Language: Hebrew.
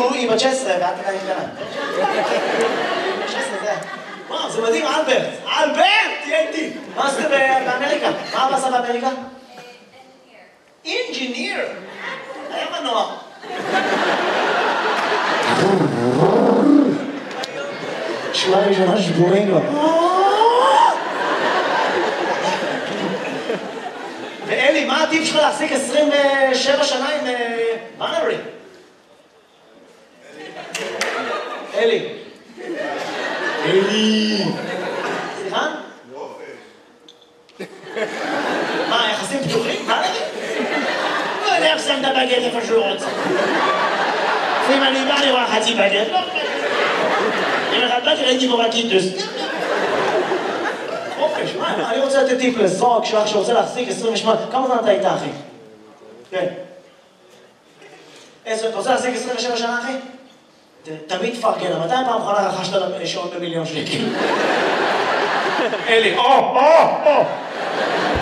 היא בת 16 ואת עדיין קטנה. 16 זה... וואו, זה מדהים, אלברט! אלברט! תהיה איתי! מה עשית באמריקה? מה עשה באמריקה? אינג'יניר! היה מנוע. שורה ראשונה שבורים לו. ואלי, מה הטיפ שלך להחזיק 27 שנה עם בנרי? אלי. אלי. סליחה? מה, יחסים פתוחים? בנרי? לא יודע איך שמת בגט איפה שהוא רוצה. ואם אני בא לראות חצי בגט, לא בגט. אם אחד באתי ראיתי בו רק קיטוס. חופש, מה? אני רוצה לתת טיפ לזרוק שלך שרוצה להחזיק 28... כמה זמן אתה איתה, אחי? כן. אתה רוצה להחזיק 27 שנה, אחי? תמיד תפרגן, מתי פעם אחרונה רכשת שעון ב1,000,000 שקל? אלי, או!